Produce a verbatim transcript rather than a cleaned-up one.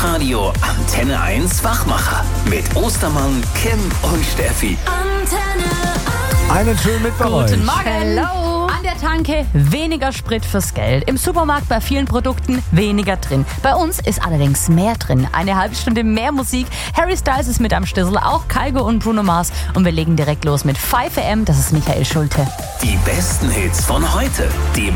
Hitradio Antenne eins Wachmacher mit Ostermann, Kim und Steffi. Einen schönen Mittwoch euch. Guten Morgen. Hello. An der Tanke weniger Sprit fürs Geld. Im Supermarkt bei vielen Produkten weniger drin. Bei uns ist allerdings mehr drin. Eine halbe Stunde mehr Musik. Harry Styles ist mit am Stissel, auch Kygo und Bruno Mars. Und wir legen direkt los mit fünf A M. Das ist Michael Schulte. Die besten Hits von heute. Die